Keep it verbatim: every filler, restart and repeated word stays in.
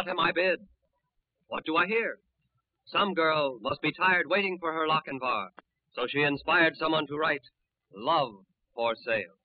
am I bid? What do I hear? Some girl must be tired waiting for her Lochinvar, so she inspired someone to write, Love for Sale.